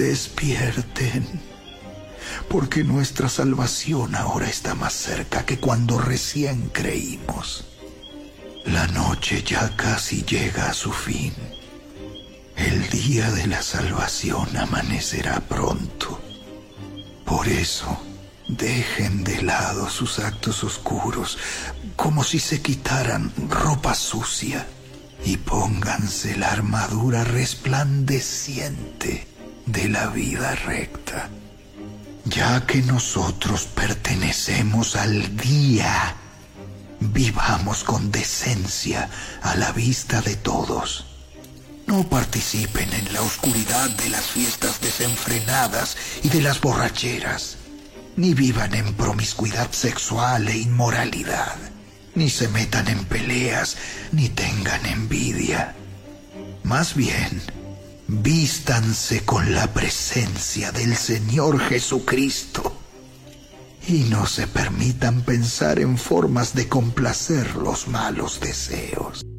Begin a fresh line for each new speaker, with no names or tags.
despierten, porque nuestra salvación ahora está más cerca que cuando recién creímos. La noche ya casi llega a su fin. El día de la salvación amanecerá pronto. Por eso, dejen de lado sus actos oscuros, como si se quitaran ropa sucia, y pónganse la armadura resplandeciente de la vida recta. Ya que nosotros pertenecemos al día, vivamos con decencia a la vista de todos. No participen en la oscuridad de las fiestas desenfrenadas y de las borracheras, ni vivan en promiscuidad sexual e inmoralidad, ni se metan en peleas, ni tengan envidia. Más bien, vístanse con la presencia del Señor Jesucristo y no se permitan pensar en formas de complacer los malos deseos.